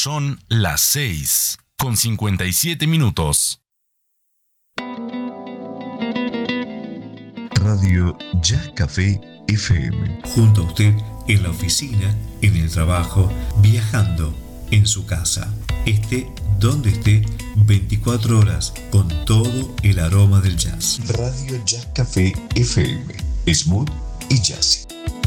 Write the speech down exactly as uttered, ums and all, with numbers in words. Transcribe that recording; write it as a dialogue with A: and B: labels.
A: Son las seis con cincuenta y siete minutos.
B: Radio Jazz Café F M.
C: Junto a usted en la oficina, en el trabajo, viajando, en su casa. Esté donde esté, veinticuatro horas con todo el aroma del jazz.
B: Radio Jazz Café F M. Smooth y jazzy.